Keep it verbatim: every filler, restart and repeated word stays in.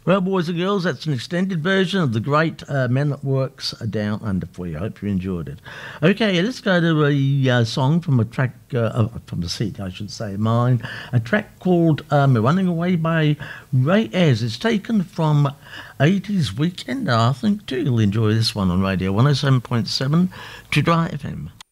Well, boys and girls, that's an extended version of the great uh, Men at Work's Down Under for you. I hope you enjoyed it. Okay, let's go to a uh, song from a track, uh, uh, from the seat, I should say, mine. A track called um, Running Away by Ray Ayres. It's taken from eighties Weekend, I think, too. You'll enjoy this one on radio one oh seven point seven to Dry F M.